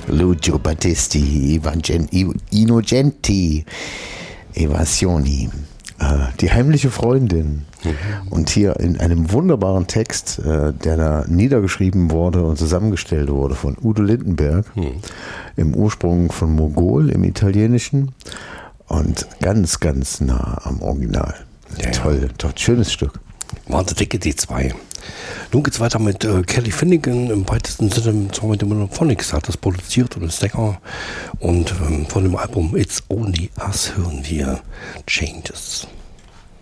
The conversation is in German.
Lucio Battisti, Innocenti, Evasioni, die heimliche Freundin. Und hier in einem wunderbaren Text, der da niedergeschrieben wurde und zusammengestellt wurde von Udo Lindenberg, im Ursprung von Mogol, im Italienischen, und ganz, ganz nah am Original. Ja, toll, schönes Stück. Wahnsinn, dicke die zwei. Nun geht's weiter mit Kelly Finnegan, im weitesten Sinne mit dem Monophonics, hat das produziert und ist Sänger. Und von dem Album It's Only Us hören wir Changes.